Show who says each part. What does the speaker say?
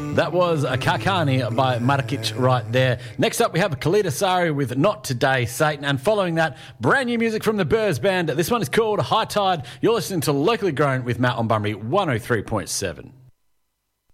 Speaker 1: That was a Kakani by Marakic right there. Next up, we have Kalita Sari with Not Today, Satan. And following that, brand new music from the Burrs Band. This one is called High Tide. You're listening to Locally Grown with Matt on Bunbury 103.7.